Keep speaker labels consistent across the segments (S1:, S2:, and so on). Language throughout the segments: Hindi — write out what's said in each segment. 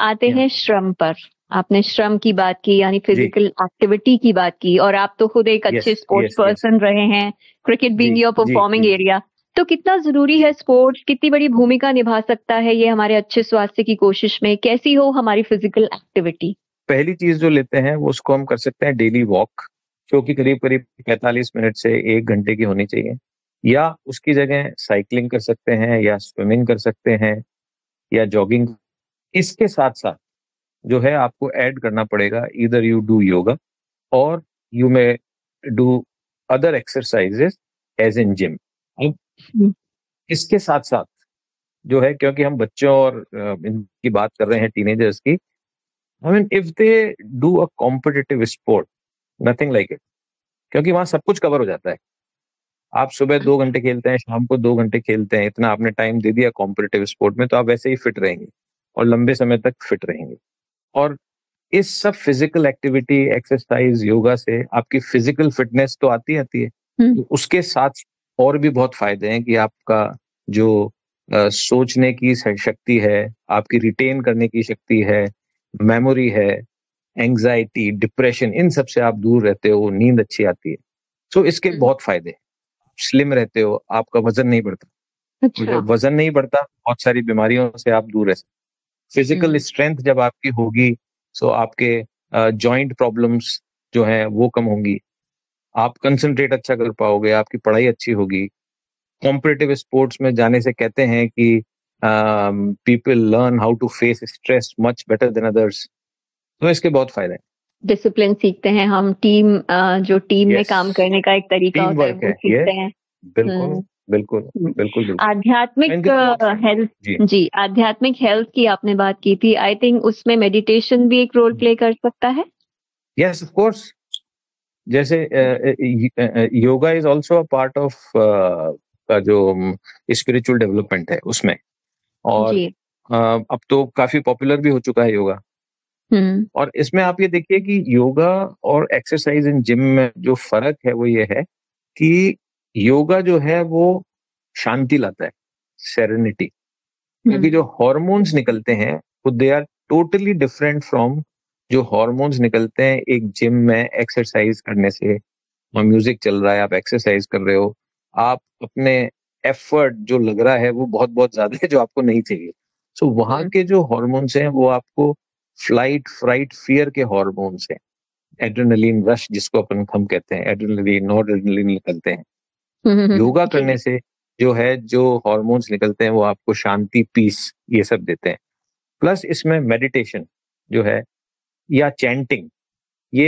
S1: आते
S2: या
S1: हैं श्रम पर। आपने श्रम की बात की, यानी
S2: जी
S1: फिजिकल एक्टिविटी की बात की, और आप तो खुद एक
S2: यस
S1: अच्छे स्पोर्ट्स
S2: यस यस
S1: पर्सन रहे हैं, cricket
S2: ji
S1: being your
S2: ji
S1: performing
S2: ji
S1: area. तो कितना जरूरी
S2: जी
S1: है स्पोर्ट्स, कितनी बड़ी भूमिका निभा सकता है ये हमारे अच्छे स्वास्थ्य की कोशिश में? कैसी हो हमारी फिजिकल एक्टिविटी?
S2: पहली चीज जो लेते हैं वो उसको हम कर सकते हैं डेली वॉक, जो कि करीब करीब 45 मिनट से 1 घंटे की होनी चाहिए। या उसकी जगह साइकिलिंग कर सकते हैं, या स्विमिंग कर सकते हैं, या जॉगिंग। इसके साथ साथ जो है आपको ऐड करना पड़ेगा, इधर यू डू योगा और you may do other exercises as in gym. अब
S1: हम्म।
S2: इसके साथ साथ जो है, क्योंकि हम बच्चों और इनकी बात कर रहे हैं, टीनेजर्स की, I mean if they do a competitive sport, nothing like it, क्योंकि वहां सब कुछ कवर हो जाता है। आप सुबह 2 घंटे खेलते हैं, शाम को 2 घंटे खेलते हैं, इतना आपने टाइम दे दिया कॉम्पिटिटिव स्पोर्ट में, तो आप वैसे ही फिट रहेंगे और लंबे समय तक फिट रहेंगे। और इस सब फिजिकल एक्टिविटी, एक्सरसाइज, योगा से आपकी फिजिकल फिटनेस तो आती है,
S1: हम्म।
S2: तो उसके साथ और भी बहुत फायदे हैं कि आपका जो सोचने की शक्ति है, आपकी रिटेन करने की शक्ति है, मेमोरी है, एंजाइटी, डिप्रेशन, इन सब से आप दूर रहते हो, नींद अच्छी आती है। तो इसके बहुत फायदे हैं। स्लिम रहते हो, आपका वजन नहीं बढ़ता, और
S1: अच्छा।
S2: जब वजन नहीं बढ़ता, बहुत सारी बीमारियों से आप दूर रह सकते। फिजिकल
S1: हम्म।
S2: स्ट्रेंथ जब आपकी होगी, सो आपके जॉइंट प्रॉब्लम्स जो हैं वो कम होंगी, आप कंसंट्रेट अच्छा कर पाओगे, आपकी पढ़ाई अच्छी होगी। कॉम्पिटिटिव स्पोर्ट्स में जाने से कहते हैं कि people learn how to face stress much better than others. तो इसके बहुत फायदे हैं।
S1: डिसिप्लिन सीखते हैं हम, टीम जो टीम में
S2: यस,
S1: काम करने का एक तरीका
S2: टीम
S1: होता है
S2: वर्क
S1: वो
S2: है ये।
S1: सीखते हैं।
S2: बिल्कुल
S1: हम्म।
S2: बिल्कुल
S1: हम्म।
S2: बिल्कुल बिल्कुल। तो
S1: आध्यात्मिक
S2: इनके तो बहुत फायदे हैं।
S1: हेल्थ।
S2: जी
S1: जी, आध्यात्मिक हेल्थ की आपने बात की थी, आई थिंक उसमें मेडिटेशन भी एक रोल प्ले कर सकता है।
S2: Yes of course. जैसे yoga is also a part of का जो स्पिरिचुअल डेवलपमेंट है उसमें। और
S1: जी।
S2: अब तो काफी पॉपुलर भी हो चुका है योगा।
S1: हम्म।
S2: और इसमें आप ये देखिए कि योगा और एक्सरसाइज इन जिम में जो फर्क है वो ये है कि योगा जो है वो शांति लाता है, सेरेनिटी। क्योंकि
S1: हम्म।
S2: जो हॉर्मोन्स निकलते हैं वो they are totally different from जो हॉर्मोन्स निकलते हैं एक जिम में एक्सरसाइज करने से। और म्यूजिक चल रहा है, आप एक्सरसाइज कर रहे हो, आप अपने एफर्ट जो लग रहा है वो बहुत बहुत ज्यादा है, जो आपको नहीं चाहिए। सो वहां
S1: हम्म।
S2: के जो हॉर्मोन्स हैं वो आपको फ्लाइट, फ्राइट, फियर के हॉर्मोन्स हैं। एड्रेनलिन रश जिसको अपन हम कहते हैं, एड्रेनलिन, नॉरएड्रेनलिन निकलते हैं। योगा
S1: जी।
S2: करने से जो है, जो हॉर्मोन्स निकलते हैं वो आपको शांति, पीस, ये सब देते हैं। प्लस इसमें मेडिटेशन जो है, या चैंटिंग, ये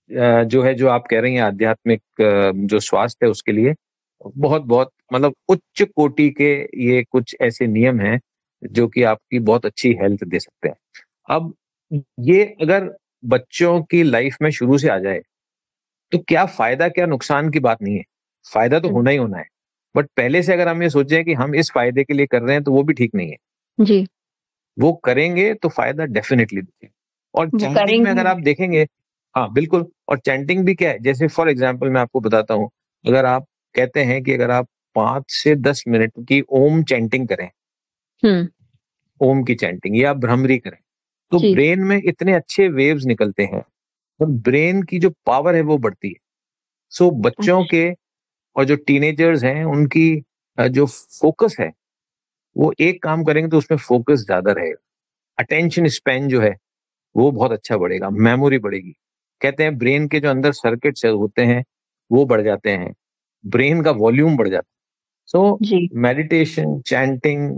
S2: जो है, जो आप कह रही हैं आध्यात्मिक जो स्वास्थ्य है उसके लिए बहुत बहुत मतलब उच्च कोटि के ये कुछ ऐसे नियम हैं जो कि आपकी बहुत अच्छी हेल्थ दे सकते हैं। अब ये अगर बच्चों की लाइफ में शुरू से आ जाए तो क्या फायदा, क्या नुकसान की बात नहीं है। फायदा तो होना ही होना है। बट पहले से अगर हम ये सोचें कि हम इस फायदे के लिए कर रहे हैं, तो वो भी ठीक नहीं है।
S1: जी।
S2: वो करेंगे तो फायदा डेफिनेटली दिखेगा। और
S1: वो
S2: चैंटिंग में
S1: करेंगे
S2: अगर आप
S1: भी।
S2: देखेंगे, हाँ बिल्कुल। और चैंटिंग भी क्या है, जैसे फॉर एग्जाम्पल मैं आपको बताता हूँ, अगर आप कहते हैं कि अगर आप 5 से 10 मिनट की ओम चैंटिंग करें,
S1: हम्म।
S2: ओम की चैंटिंग या भ्रमरी करें, तो
S1: जी।
S2: ब्रेन में इतने अच्छे वेव्स निकलते हैं और ब्रेन की जो पावर है वो बढ़ती है। सो बच्चों
S1: अच्छा।
S2: के और जो टीनेजर्स हैं उनकी जो फोकस है, वो एक काम करेंगे तो उसमें फोकस ज्यादा रहेगा। अटेंशन स्पैन जो है वो बहुत अच्छा बढ़ेगा, मेमोरी बढ़ेगी। कहते हैं ब्रेन के जो अंदर सर्किट्स होते हैं वो बढ़ जाते हैं, ब्रेन का वॉल्यूम बढ़ जाता है। सो
S1: जी।
S2: मेडिटेशन, चैंटिंग,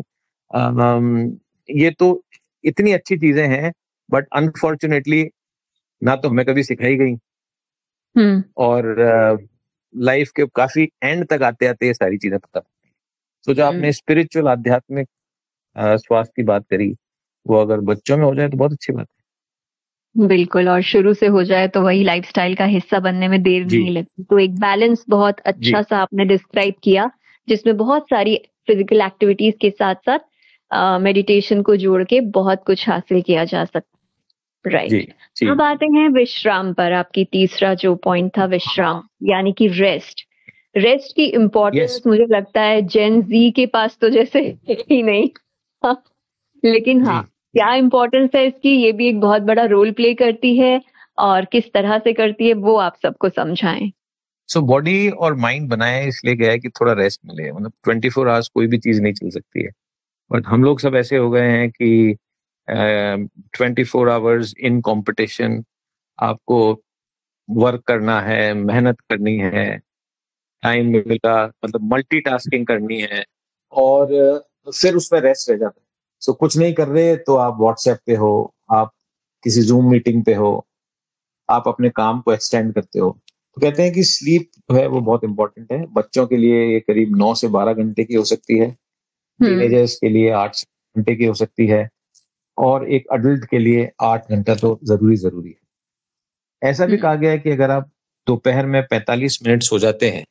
S2: ये तो इतनी अच्छी चीजें हैं, बट अनफॉर्चुनेटली ना तो हमें कभी सिखाई गई,
S1: हम्म।
S2: और लाइफ के काफी एंड तक आते आते ये सारी चीजें पता। तो जो
S1: हम्म।
S2: आपने स्पिरिचुअल, आध्यात्मिक स्वास्थ्य की बात करी, वो अगर बच्चों में हो जाए तो बहुत अच्छी बात
S1: बिल्कुल, और शुरू से हो जाए तो वही लाइफस्टाइल का हिस्सा बनने में देर
S2: है। जी
S1: नहीं लगती। तो एक बैलेंस बहुत अच्छा
S2: जी
S1: सा आपने डिस्क्राइब किया, जिसमें बहुत सारी फिजिकल एक्टिविटीज के साथ साथ मेडिटेशन को जोड़ के बहुत कुछ हासिल किया जा सकता है।
S2: जी
S1: राइट।
S2: जी
S1: अब आते हैं विश्राम पर। आपकी तीसरा जो पॉइंट था, विश्राम यानी कि रेस्ट। रेस्ट की
S2: यस
S1: इम्पोर्टेंस मुझे लगता है जेन जी के पास तो जैसे है ही नहीं। हाँ, लेकिन
S2: जी
S1: हाँ, क्या इम्पोर्टेंस है इसकी, ये भी एक बहुत बड़ा रोल प्ले करती है, और किस तरह से करती है वो आप सबको समझाएं।
S2: सो बॉडी और माइंड बनाया है इसलिए गया है कि थोड़ा रेस्ट मिले, मतलब 24 आवर्स कोई भी चीज नहीं चल सकती है, बट हम लोग सब ऐसे हो गए हैं कि 24 आवर्स इन कंपटीशन, आपको वर्क करना है, मेहनत करनी है, टाइम मिलेगा, मतलब मल्टीटास्किंग करनी है, और फिर उसमें रेस्ट रह जाता है। सो कुछ नहीं कर रहे तो आप व्हाट्सएप पे हो, आप किसी जूम मीटिंग पे हो, आप अपने काम को एक्सटेंड करते हो। तो कहते हैं कि स्लीप जो है वो बहुत इंपॉर्टेंट है। बच्चों के लिए ये करीब 9 से 12 घंटे की हो सकती है, टीनेजर्स के लिए 8 घंटे की हो सकती है, और एक अडल्ट के लिए 8 घंटा तो जरूरी है। ऐसा भी कहा गया है कि अगर आप दोपहर में 45 मिनट सो जाते हैं,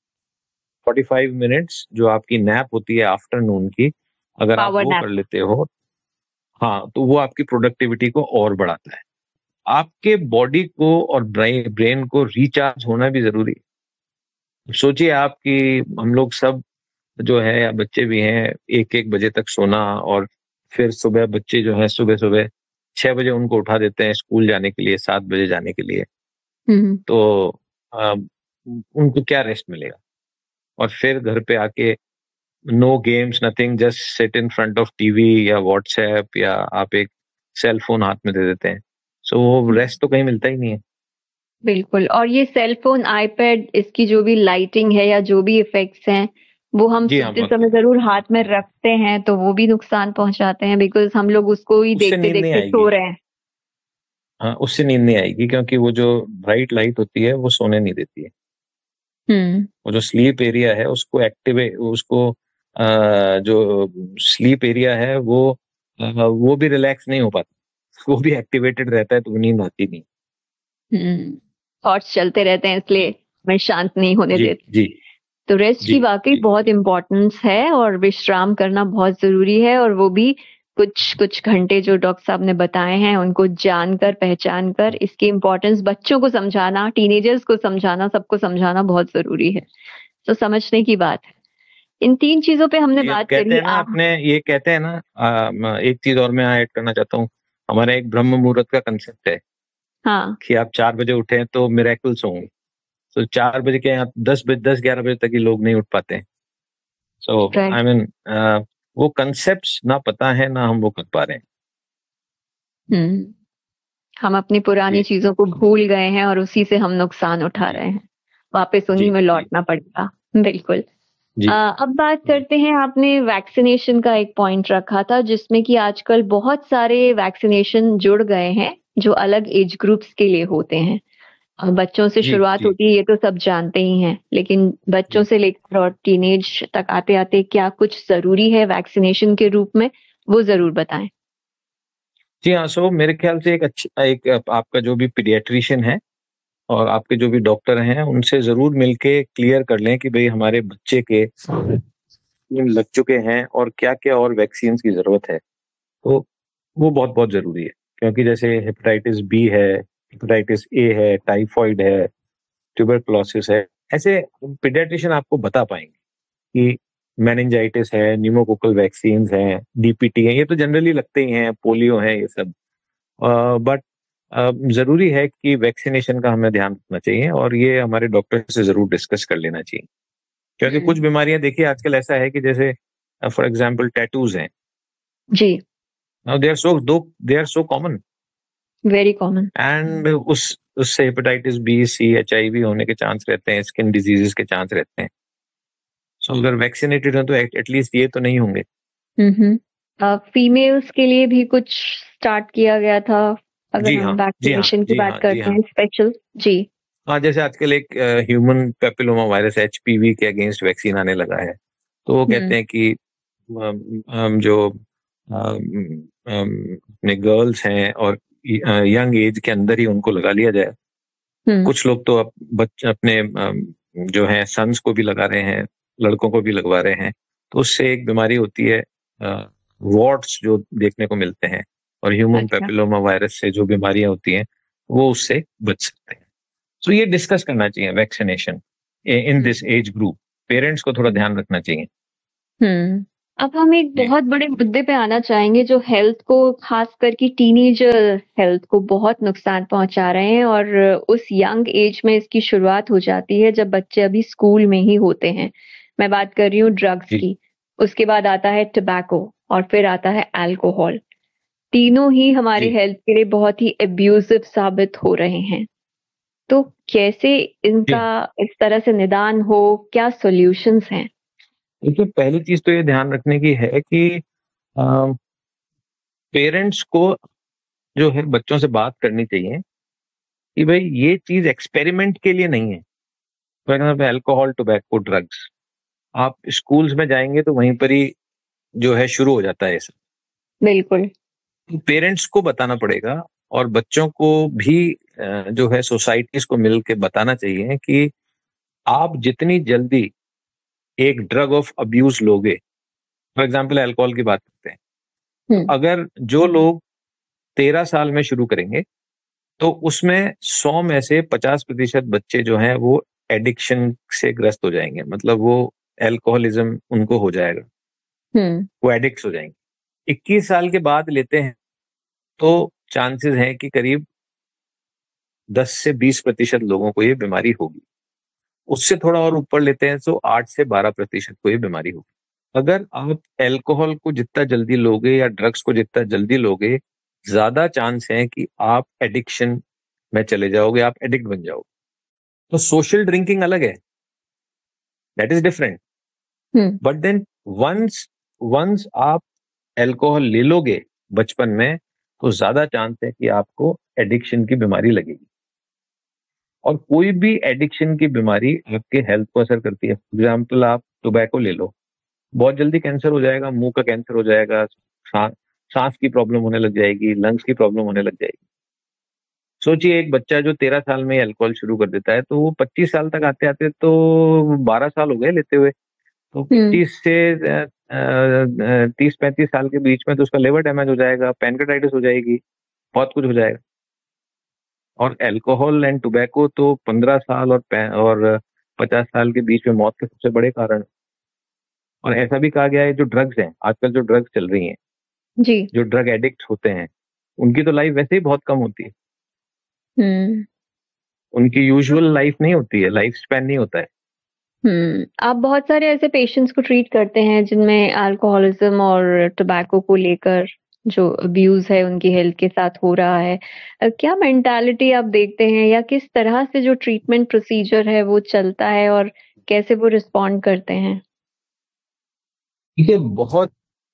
S2: 45 मिनट्स जो आपकी नैप होती है आफ्टरनून की, अगर आप
S1: पावर
S2: वो
S1: नैप।
S2: कर लेते हो, हाँ, तो वो आपकी प्रोडक्टिविटी को और बढ़ाता है। आपके बॉडी को और ब्रेन को रिचार्ज होना भी जरूरी है। सोचिए आप कि हम लोग सब जो है, या बच्चे भी हैं, 1-1 बजे तक सोना, और फिर सुबह बच्चे जो है सुबह सुबह 6 बजे उनको उठा देते हैं स्कूल जाने के लिए, 7 बजे जाने के लिए। तो अ, उनको क्या रेस्ट मिलेगा? और फिर घर पे आके know games, nothing, just sit in front of TV या व्हाट्सएप, या आप एक सेल फोन हाथ में दे देते हैं। सो वो रेस्ट तो कहीं मिलता ही नहीं है।
S1: बिल्कुल, और ये सेल फोन, आईपैड, इसकी जो भी लाइटिंग है या जो भी इफेक्ट्स हैं, वो हम
S2: जी हाँ,
S1: सोते
S2: बहुत
S1: समय जरूर हाथ में रखते हैं, तो वो भी नुकसान पहुंचाते हैं, बिकॉज हम लोग उसको ही
S2: उससे
S1: देखते
S2: नींद नहीं
S1: देखते सो
S2: आएगी।
S1: रहे हैं।
S2: हाँ, उससे नींद नहीं आएगी, क्योंकि वो जो ब्राइट लाइट होती है वो सोने नहीं देती है।
S1: हम्म।
S2: वो जो स्लीप एरिया है उसको एक्टिवेट, उसको जो स्लीप एरिया है वो भी रिलैक्स नहीं हो पाता, वो भी एक्टिवेटेड रहता है, तो वो नींद आती नहीं।
S1: थॉट्स चलते रहते हैं, इसलिए मैं शांत नहीं होने
S2: जी
S1: देती।
S2: जी
S1: तो रेस्ट
S2: जी
S1: की वाकई
S2: जी।
S1: बहुत इम्पोर्टेंस है, और विश्राम करना बहुत जरूरी है, और वो भी कुछ कुछ घंटे जो डॉक्टर साहब ने बताए हैं उनको जानकर पहचान कर इसकी इम्पोर्टेंस बच्चों को समझाना, टीनेजर्स को समझाना, सबको समझाना बहुत जरूरी है। तो समझने की बात है। इन 3 चीजों पे हमने
S2: ये अब
S1: बात
S2: कहते
S1: करी।
S2: हैं ना, अपने ये कहते हैं ना, एक चीज और मैं ऐड करना चाहता हूँ। हमारा एक ब्रह्म मुहूर्त का कंसेप्ट है
S1: हाँ।
S2: कि आप 4 बजे उठे तो मिरेकल्स होंगे। तो 4 बजे के आप 10 बजे, 10-11 बजे तक ही लोग नहीं उठ पाते हैं। सो
S1: राइट।
S2: आई मीन, वो कंसेप्ट ना पता है, ना हम वो कर पा रहे हैं।
S1: हम्म। हम अपनी पुरानी
S2: जी
S1: चीजों को भूल गए हैं, और उसी से हम नुकसान उठा
S2: जी
S1: रहे हैं। वापस
S2: जी
S1: उन्हीं में
S2: जी
S1: लौटना पड़ेगा। बिल्कुल।
S2: जी
S1: अब बात
S2: जी
S1: करते हैं, आपने वैक्सीनेशन का एक पॉइंट रखा था, जिसमें कि आजकल बहुत सारे वैक्सीनेशन जुड़ गए हैं जो अलग एज ग्रुप्स के लिए होते हैं। बच्चों से
S2: जी
S1: शुरुआत
S2: जी
S1: होती है, ये तो सब जानते ही हैं, लेकिन बच्चों
S2: जी
S1: से लेकर और टीनेज तक आते आते क्या कुछ जरूरी है वैक्सीनेशन के रूप में, वो जरूर बताएं।
S2: जी हाँ। सो मेरे ख्याल से एक अच्छा, एक आपका जो भी पीडियाट्रिशियन है और आपके जो भी डॉक्टर हैं, उनसे जरूर मिलके क्लियर कर लें कि भाई हमारे बच्चे के लग चुके हैं और क्या क्या और वैक्सीन की जरूरत है। तो वो बहुत बहुत जरूरी है, क्योंकि जैसे हेपेटाइटिस बी है, हेपेटाइटिस ए है, टाइफॉइड है, ट्यूबरकुलोसिस है, ऐसे पीडियाट्रिशियन आपको बता पाएंगे कि मेनिंजाइटिस है, न्यूमोकोकल वैक्सीन हैं, डीपीटी है, ये तो जनरली लगते ही हैं, पोलियो है, ये सब। बट जरूरी है कि वैक्सीनेशन का हमें ध्यान रखना चाहिए, और ये हमारे डॉक्टर से जरूर डिस्कस कर लेना चाहिए। क्योंकि कुछ बीमारियां देखिए आजकल ऐसा है कि जैसे फॉर एग्जांपल टैटूज हैं।
S1: जी।
S2: Now they are so common,
S1: very common.
S2: And उससे हेपेटाइटिस बी, सी, HIV होने के चांस रहते हैं, स्किन डिजीजेस के चांस रहते हैं। सो अगर वैक्सीनेटेड है तो एटलीस्ट ये तो नहीं होंगे।
S1: फीमेल्स के लिए भी कुछ स्टार्ट किया गया था, अगर
S2: जी
S1: हम
S2: हाँ जी हाँ
S1: वैक्सीनेशन की
S2: जी
S1: बात
S2: हाँ जी
S1: करते
S2: हाँ।
S1: हैं स्पेशल। जी।
S2: हाँ, जैसे आजकल एक ह्यूमन पेपिलोमा वायरस HPV के अगेंस्ट वैक्सीन आने लगा है। तो वो कहते
S1: हम्म।
S2: हैं कि जो अपने गर्ल्स हैं और यंग एज के अंदर ही उनको लगा लिया जाए।
S1: हम्म।
S2: कुछ लोग तो बच्चे अपने जो है सन्स को भी लगा रहे हैं, लड़कों को भी लगवा रहे हैं। तो उससे एक बीमारी होती है, वॉर्ट्स जो देखने को मिलते हैं, और ह्यूमन
S1: अच्छा।
S2: पेपिलोमा वायरस से जो बीमारियां होती हैं वो उससे बच सकते हैं। तो ये डिस्कस करना चाहिए vaccination in this
S1: hmm.
S2: Age group. Parents को थोड़ा ध्यान रखना चाहिए।
S1: हम्म। अब हम एक
S2: जी
S1: बहुत बड़े मुद्दे पे आना चाहेंगे जो हेल्थ को, खास करके टीनेजर हेल्थ को बहुत नुकसान पहुंचा रहे हैं, और उस यंग एज में इसकी शुरुआत हो जाती है जब बच्चे अभी स्कूल में ही होते हैं। मैं बात कर रही हूँ ड्रग्स
S2: जी
S1: की। उसके बाद आता है टबैको, और फिर आता है अल्कोहल। तीनों ही हमारे
S2: जी
S1: हेल्थ के लिए बहुत ही एब्यूसिव साबित हो रहे हैं। तो कैसे
S2: जी।
S1: इनका इस तरह से निदान हो, क्या सॉल्यूशंस हैं?
S2: देखिए, पहली चीज तो ये ध्यान रखने की है कि पेरेंट्स को जो है बच्चों से बात करनी चाहिए कि भाई ये चीज एक्सपेरिमेंट के लिए नहीं है। For example alcohol, tobacco, drugs, आप स्कूल्स में जाएंगे तो वहीं पर ही जो है शुरू हो जाता है ये सब।
S1: बिल्कुल।
S2: पेरेंट्स को बताना पड़ेगा और बच्चों को भी जो है सोसाइटीज को मिल के बताना चाहिए कि आप जितनी जल्दी एक ड्रग ऑफ अब्यूज लोगे, फॉर एग्जाम्पल अल्कोहल की बात करते हैं, तो
S1: हम्म।
S2: अगर जो लोग 13 साल में शुरू करेंगे तो उसमें 100 में से 50% बच्चे जो हैं वो एडिक्शन से ग्रस्त हो जाएंगे, मतलब वो एल्कोहलिज्म उनको हो जाएगा,
S1: हम्म।
S2: वो एडिक्ट हो जाएंगे। 21 साल के बाद लेते हैं तो चांसेस हैं कि करीब 10 से 20% लोगों को ये बीमारी होगी। उससे थोड़ा और ऊपर लेते हैं तो 8 से 12% को ये बीमारी होगी। अगर आप एल्कोहल को जितना जल्दी लोगे या ड्रग्स को जितना जल्दी लोगे, ज्यादा चांस है कि आप एडिक्शन में चले जाओगे, आप एडिक्ट बन जाओगे। तो सोशल ड्रिंकिंग अलग है, that is different.
S1: Hmm.
S2: But then once once आप एल्कोहल ले लोगे बचपन में, तो ज्यादा चांस है कि आपको एडिक्शन की बीमारी लगेगी। और कोई भी एडिक्शन की बीमारी आपके हेल्थ को असर करती है। फॉर एग्जाम्पल आप टोबैको ले लो, बहुत जल्दी कैंसर हो जाएगा, मुंह का कैंसर हो जाएगा, सांस की प्रॉब्लम होने लग जाएगी, लंग्स की प्रॉब्लम होने लग जाएगी। सोचिए, एक बच्चा जो 13 साल में अल्कोहल शुरू कर देता है तो वो 25 साल तक आते आते तो 12 साल हो गए लेते हुए। तो
S1: हम्म।
S2: 25 से 30-35 साल के बीच में तो उसका लिवर डैमेज हो जाएगा, पैनक्रेटाइटिस हो जाएगी, बहुत कुछ हो जाएगा। और अल्कोहल एंड टोबैको तो 15 साल और 50 साल के बीच में मौत के सबसे बड़े कारण हैं। और ऐसा भी कहा गया है, जो ड्रग्स हैं आजकल, जो ड्रग्स चल रही हैं,
S1: जी।
S2: जो ड्रग एडिक्ट होते हैं, उनकी तो लाइफ वैसे ही बहुत कम होती है।
S1: हुँ।
S2: उनकी यूजुअल लाइफ नहीं होती है, लाइफ स्पैन नहीं होता है।
S1: आप बहुत सारे ऐसे पेशेंट्स को ट्रीट करते हैं जिनमें अल्कोहलिज़्म और टोबैको को लेकर जो अब्यूज़ है उनकी हेल्थ के साथ हो रहा है। क्या मेंटालिटी आप देखते हैं, या किस तरह से जो ट्रीटमेंट प्रोसीजर है वो चलता है, और कैसे वो रिस्पॉन्ड करते हैं?
S2: देखिए, बहुत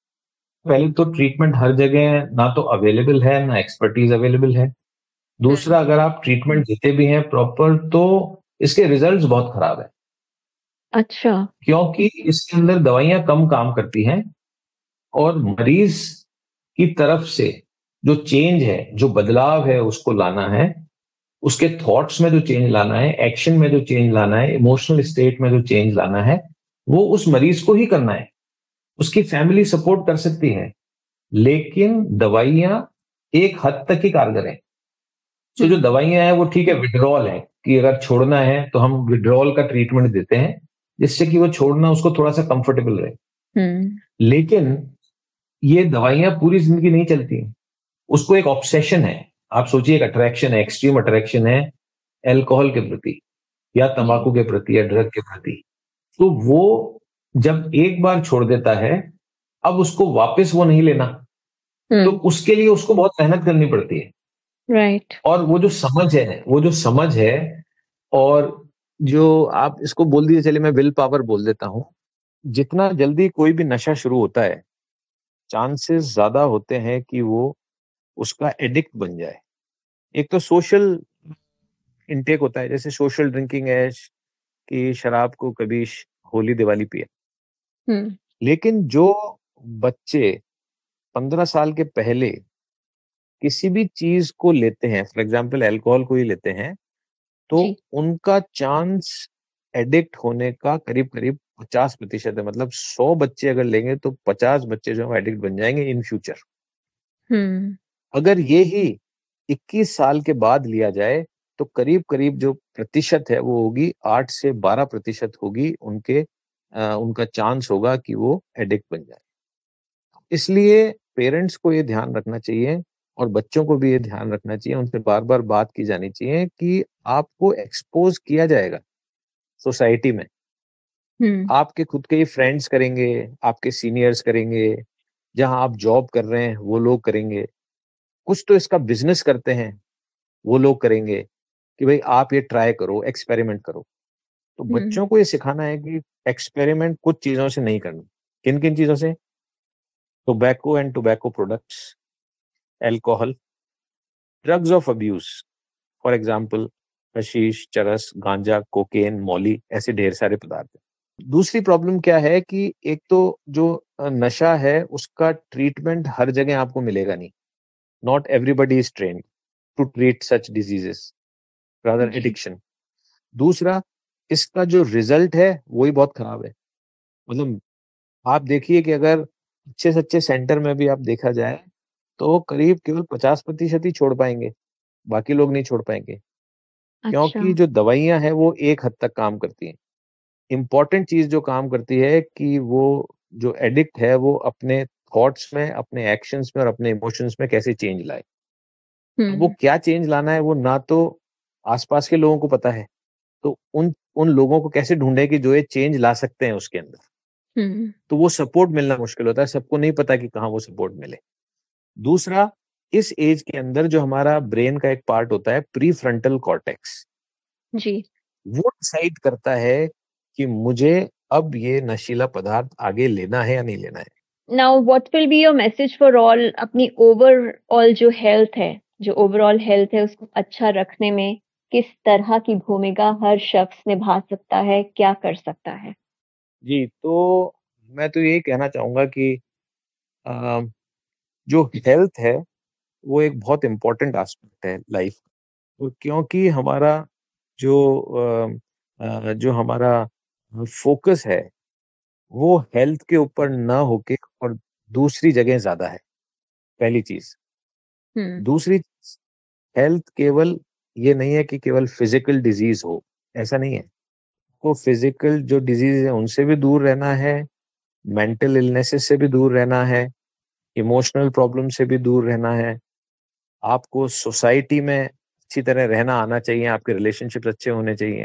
S2: पहले तो ट्रीटमेंट हर जगह ना तो अवेलेबल है, ना एक्सपर्टीज अवेलेबल है।
S1: हुँ।
S2: दूसरा, अगर आप ट्रीटमेंट देते भी हैं प्रॉपर तो इसके रिजल्ट्स बहुत खराब है,
S1: अच्छा।
S2: क्योंकि इसके अंदर दवाइयां कम काम करती हैं और मरीज की तरफ से जो चेंज है, जो बदलाव है उसको लाना है, उसके थॉट्स में जो चेंज लाना है, एक्शन में जो चेंज लाना है, इमोशनल स्टेट में जो चेंज लाना है, वो उस मरीज को ही करना है। उसकी फैमिली सपोर्ट कर सकती है, लेकिन दवाइयां एक हद तक ही कारगर है। तो
S1: हुँ।
S2: जो दवाइयां हैं वो ठीक है, विड्रॉल है कि अगर छोड़ना है तो हम विड्रॉल का ट्रीटमेंट देते हैं, जिससे कि वो छोड़ना उसको थोड़ा सा कंफर्टेबल रहे।
S1: हुँ।
S2: लेकिन ये दवाइयां पूरी जिंदगी नहीं चलती। उसको एक ऑब्सेशन है। आप सोचिए, एक अट्रैक्शन है, एक्सट्रीम अट्रैक्शन है एल्कोहल के प्रति या
S1: जी।
S2: तंबाकू के प्रति या ड्रग के प्रति। तो वो जब एक बार छोड़ देता है, अब उसको वापस वो नहीं लेना। तो
S1: हुँ।
S2: उसके लिए उसको बहुत मेहनत करनी पड़ती है।
S1: राइट।
S2: और वो जो समझ है और जो आप इसको बोल दीजिए, चलिए मैं विल पावर बोल देता हूं। जितना जल्दी कोई भी नशा शुरू होता है, चांसेस ज्यादा होते हैं कि वो उसका एडिक्ट बन जाए। एक तो सोशल इनटेक होता है, जैसे सोशल ड्रिंकिंग है कि शराब को कभी होली दिवाली पिए।
S1: हुँ।
S2: लेकिन जो बच्चे 15 साल के पहले किसी भी चीज को लेते हैं, फॉर एग्जाम्पल अल्कोहल को ही लेते हैं, तो
S1: जी।
S2: उनका चांस एडिक्ट होने का करीब करीब 50% है। मतलब 100 बच्चे अगर लेंगे तो 50 बच्चे जो है एडिक्ट बन जाएंगे इन फ्यूचर।
S1: हुँ।
S2: अगर ये ही 21 साल के बाद लिया जाए तो करीब करीब जो प्रतिशत है वो होगी 8 से 12% होगी, उनका चांस होगा कि वो एडिक्ट बन जाए। इसलिए पेरेंट्स को ये ध्यान रखना चाहिए और बच्चों को भी ये ध्यान रखना चाहिए, उनसे बार-बार बात की जानी चाहिए कि आपको एक्सपोज़ किया जाएगा सोसाइटी में। आपके खुद के ही फ्रेंड्स करेंगे, आपके सीनियर्स करेंगे, जहाँ आप जॉब कर रहे हैं वो लोग करेंगे, कुछ तो इसका बिज़नेस करते हैं, वो लोग करेंगे कि भई आप ये ट्राई करो, एक्सपेरिमेंट करो। तो बच्चों को ये सिखाना है कि एक्सपेरिमेंट कुछ चीज़ों से नहीं करना। किन-किन चीज़ों से? Tobacco and tobacco products, alcohol, drugs of abuse, for example hashish, चरस, गांजा, कोकेन, मौली ऐसे ढेर सारे पदार्थ हैं। दूसरी प्रॉब्लम क्या है कि एक तो जो नशा है उसका ट्रीटमेंट हर जगह आपको मिलेगा नहीं। Not everybody is trained to treat such diseases, rather
S1: ji.
S2: Addiction. दूसरा, इसका जो रिज़ल्ट है वो ही बहुत खराब है। मतलब आप देखिए कि अगर अच्छे से अच्छे सेंटर में भी आप देखा जाए, तो करीब केवल 50% ही छोड़ पाएँगे, बाकी लोग नहीं छोड़ पाएँगे।
S1: अच्छा।
S2: क्योंकि जो दवाइयाँ हैं वो एक हद तक काम करती हैं। इम्पोर्टेंट चीज़ जो काम करती है कि वो जो एडिक्ट है वो अपने थॉट्स में, अपने एक्शंस में और अपने इमोशंस में कैसे चेंज लाए। अब वो क्या चेंज लाना है वो ना तो आस-पास के लोगों को पता है, तो उन लोगों को कैसे ढूँढे कि जो ये चेंज ला सकते हैं उसके अंदर। तो वो सपोर्ट मिलना मुश्किल होता है, सबको नहीं पता कि कहाँ वो सपोर्ट मिले। दूसरा, इस एज के अंदर जो हमारा ब्रेन का एक पार्ट होता है प्रीफ्रंटल कॉर्टेक्स,
S1: जी।
S2: वो डिसाइड करता है कि मुझे अब ये नशीला पदार्थ आगे लेना है या नहीं लेना है।
S1: Now what will be your message for all अपनी ओवरऑल जो हेल्थ है, जो ओवरऑल हेल्थ है उसको अच्छा रखने में किस तरह की भूमिका हर शख्स निभा सकता है, क्या कर सकता है?
S2: जी, तो मैं तो यही कहना चाहूँगा कि अ, जो हेल्थ है, वो एक बहुत इम्पोर्टेंट एस्पेक्ट है लाइफ का। क्योंकि हमारा जो जो हमारा फ़ोकस है, वो हेल्थ के ऊपर ना होके और दूसरी जगह ज़्यादा है, पहली चीज़।
S1: हुँ।
S2: दूसरी हेल्थ केवल ये नहीं है कि केवल फिज़िकल डिज़ीज़ हो, ऐसा नहीं है। को फिज़िकल जो डिज़ीज़ है उनसे भी दूर रहना है, मेंटल इलनेसेस से भी दूर रहना है, इमोशनल प्रॉब्लम से भी दूर रहना है। आपको सोसाइटी में अच्छी तरह रहना आना चाहिए, आपके रिलेशनशिप्स अच्छे होने चाहिए।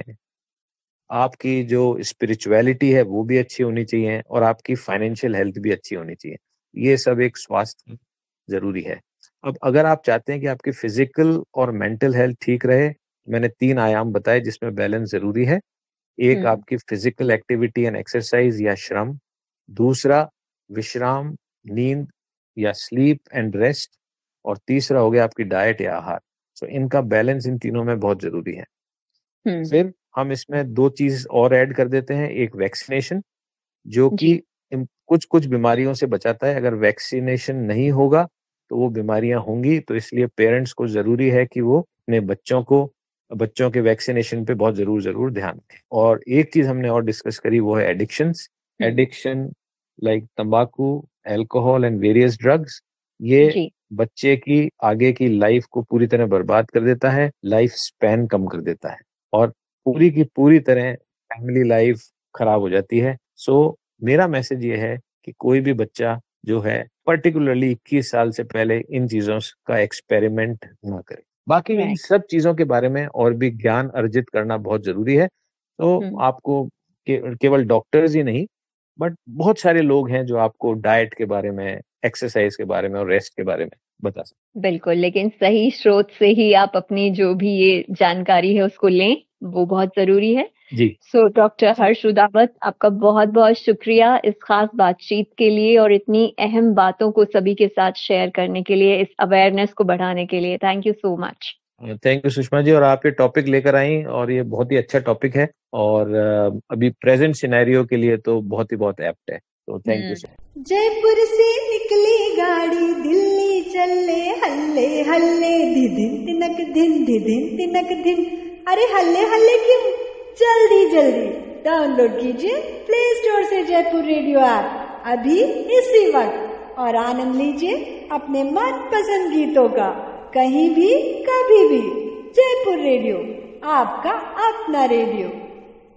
S2: आपकी जो स्पिरिचुअलिटी है वो भी अच्छी होनी चाहिए और आपकी फाइनेंशियल हेल्थ भी अच्छी होनी चाहिए। ये सब एक स्वास्थ्य ज़रूरी है। अब अगर आप चाहते हैं कि आपकी फिज़िकल और मेंटल हेल्थ ठीक रहे, मैंने 3 आयाम बताए जिसमें बैलेंस ज़रूरी है। एक
S1: हुँ।
S2: आपकी फिज़िकल एक्टिविटी एंड एक्सरसाइज़ या श्रम, दूसरा विश्राम, नींद या स्लीप एंड रेस्ट और तीसरा हो गया आपकी डाइट या आहार। सो इनका बैलेंस इन तीनों में बहुत ज़रूरी है।
S1: हुँ।
S2: फिर हम इसमें 2 चीज़ और ऐड कर देते हैं, एक वैक्सीनेशन जो कि
S1: जी।
S2: कुछ-कुछ बीमारियों से बचाता है। अगर वैक्सीनेशन नहीं होगा, तो वो बीमारियाँ होंगी, तो इसलिए पेरेंट्स को ज़रूरी है कि वो अपने बच्चों के वैक्सीनेशन पे बहुत ज़रूर ध्यान दें। और एक चीज़ हमने और डिस्कस करी वो है एडिक्शंस।
S1: हुँ।
S2: एडिक्शन लाइक तंबाकू, अल्कोहल एंड वेरियस ड्रग्स, ये
S1: जी।
S2: बच्चे की आगे की लाइफ को पूरी तरह बर्बाद कर देता है, लाइफ स्पैन कम कर देता है और पूरी की पूरी तरह फैमिली लाइफ खराब हो जाती है। सो मेरा मैसेज ये है कि कोई भी बच्चा जो है पर्टिकुलरली 21 साल से पहले इन चीज़ों का एक्सपेरिमेंट ना करे। बाकी इन
S1: राइट।
S2: सब चीज़ों के बारे में और भी ज्ञान अर्जित करना बहुत ज़रूरी है। तो
S1: हुँ।
S2: आपको केवल डॉक्टर्स ही नहीं, बट बहुत सारे लोग हैं जो आपको डाइट के बारे में, एक्सरसाइज के बारे में और रेस्ट के बारे में बता सकते
S1: बिल्कुल, लेकिन सही स्रोत से ही आप अपनी जो भी ये जानकारी है उसको लें, वो बहुत ज़रूरी है।
S2: हैं। जी,
S1: सो डॉक्टर हर्ष रुदावत, आपका बहुत-बहुत शुक्रिया इस खास बातचीत के लिए और इतनी अहम बातों को सभी के साथ शेयर करने के लिए, इस अवेयरनेस को बढ़ाने के लिए। Thank you so much.
S2: Thank you Sushma ji और आप ये टॉपिक लेकर आई और ये बहुत ही अच्छा टॉपिक है और अभी प्रेज़ेंट सिनेरियो के लिए तो बहुत ही बहुत एप्ट है। तो thank you
S1: hmm.
S2: So much.
S3: Jaipur से निकली गाड़ी दिल्ली चले हल्ले हल्ले धिदिन तिनक धिन धिदिन तिनक धिन। अरे हल्ले हल्ले क्यों, जल्दी जल्दी डाउनलोड कीजिए प्ले स्टोर से जयपुर रेडियो ऐप अभी इसी वक्त और आनंद लीजिए अपने मनपसंद गीतों का कहीं भी कभी भी। जयपुर रेडियो, आपका अपना रेडियो।